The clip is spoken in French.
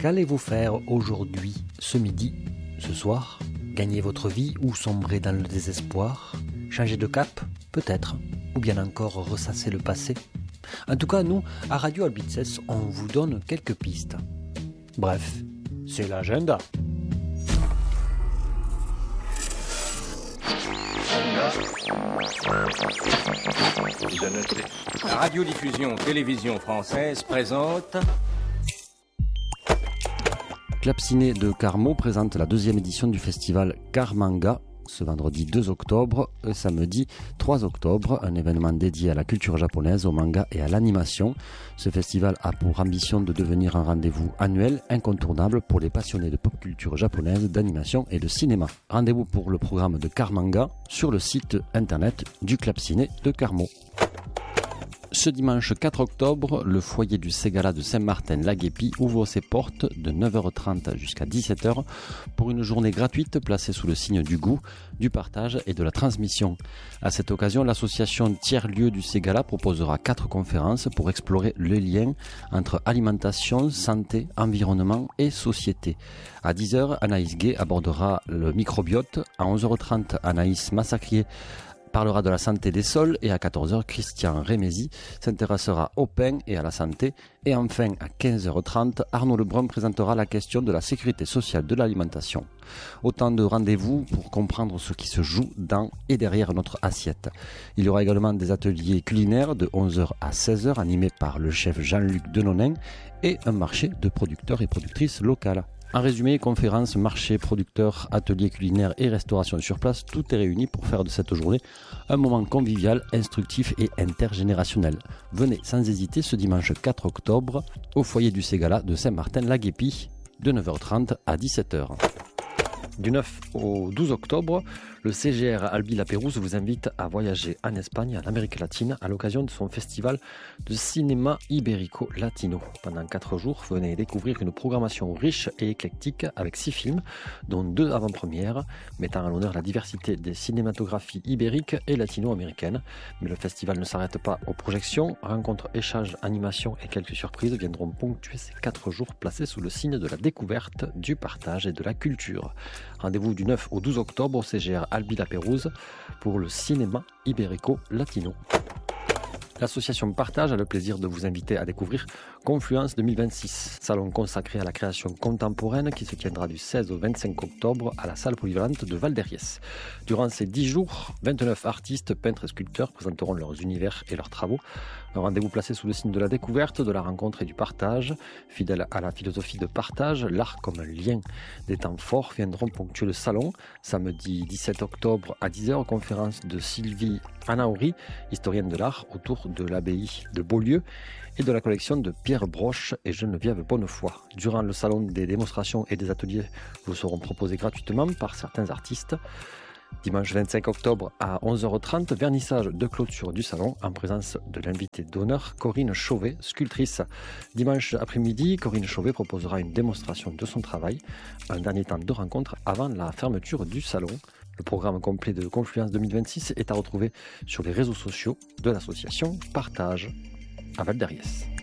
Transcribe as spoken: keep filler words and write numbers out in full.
Qu'allez-vous faire aujourd'hui, ce midi, ce soir? Gagner votre vie ou sombrer dans le désespoir? Changer de cap? Peut-être. Ou bien encore ressasser le passé? En tout cas, nous, à Radio Albitzès, on vous donne quelques pistes. Bref, c'est l'agenda. La radiodiffusion télévision française présente... Club Ciné de Carmaux présente la deuxième édition du festival Carmanga, ce vendredi deux octobre et samedi trois octobre, un événement dédié à la culture japonaise, au manga et à l'animation. Ce festival a pour ambition de devenir un rendez-vous annuel incontournable pour les passionnés de pop culture japonaise, d'animation et de cinéma. Rendez-vous pour le programme de Carmanga sur le site internet du Club Ciné de Carmaux. Ce dimanche quatre octobre, le foyer du Ségala de Saint-Martin-la-Guépie ouvre ses portes de neuf heures trente jusqu'à dix-sept heures pour une journée gratuite placée sous le signe du goût, du partage et de la transmission. À cette occasion, l'association Tiers-Lieux du Ségala proposera quatre conférences pour explorer les liens entre alimentation, santé, environnement et société. À dix heures, Anaïs Gay abordera le microbiote. À onze heures trente, Anaïs Massacrier parlera de la santé des sols et à quatorze heures, Christian Rémézy s'intéressera au pain et à la santé. Et enfin, à quinze heures trente, Arnaud Lebrun présentera la question de la sécurité sociale de l'alimentation. Autant de rendez-vous pour comprendre ce qui se joue dans et derrière notre assiette. Il y aura également des ateliers culinaires de onze heures à seize heures animés par le chef Jean-Luc Denonin et un marché de producteurs et productrices locales. En résumé, conférences, marchés, producteurs, ateliers culinaires et restauration sur place, tout est réuni pour faire de cette journée un moment convivial, instructif et intergénérationnel. Venez sans hésiter ce dimanche quatre octobre au foyer du Ségala de Saint-Martin-la-Guépie de neuf heures trente à dix-sept heures. Du neuf au douze octobre, le C G R Albi La Pérouse vous invite à voyager en Espagne, en Amérique latine, à l'occasion de son festival de cinéma ibérico-latino. Pendant quatre jours, venez découvrir une programmation riche et éclectique avec six films, dont deux avant-premières, mettant à l'honneur la diversité des cinématographies ibériques et latino-américaines. Mais le festival ne s'arrête pas aux projections. Rencontres, échanges, animations et quelques surprises viendront ponctuer ces quatre jours placés sous le signe de la découverte, du partage et de la culture. Rendez-vous du neuf au douze octobre au C G R Albi La Pérouse pour le cinéma ibérico-latino. L'association Partage a le plaisir de vous inviter à découvrir Confluence deux mille vingt-six, salon consacré à la création contemporaine qui se tiendra du seize au vingt-cinq octobre à la salle polyvalente de Val-d'Herriès. Durant ces dix jours, vingt-neuf artistes, peintres et sculpteurs présenteront leurs univers et leurs travaux. Un rendez-vous placé sous le signe de la découverte, de la rencontre et du partage. Fidèle à la philosophie de partage, l'art comme un lien. Des temps forts viendront ponctuer le salon. Samedi dix-sept octobre à dix heures, conférence de Sylvie Anaouri, historienne de l'art, autour de l'abbaye de Beaulieu et de la collection de Pierre Broche et Geneviève Bonnefoy. Durant le salon, des démonstrations et des ateliers vous seront proposés gratuitement par certains artistes. Dimanche vingt-cinq octobre à onze heures trente, vernissage de clôture du salon en présence de l'invitée d'honneur Corinne Chauvet, sculptrice. Dimanche après-midi, Corinne Chauvet proposera une démonstration de son travail, un dernier temps de rencontre avant la fermeture du salon. Le programme complet de Confluence deux mille vingt-six est à retrouver sur les réseaux sociaux de l'association Partage à Val-d'Herriès.